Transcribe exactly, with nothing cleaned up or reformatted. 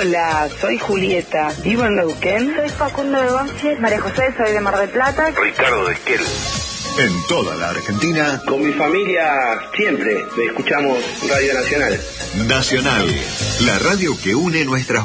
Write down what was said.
Hola, soy Julieta, vivo en Neuquén. Soy Facundo de Banfield. María José, soy de Mar del Plata. Ricardo de Esquel. En toda la Argentina. Con mi familia siempre escuchamos Radio Nacional. Nacional, la radio que une nuestras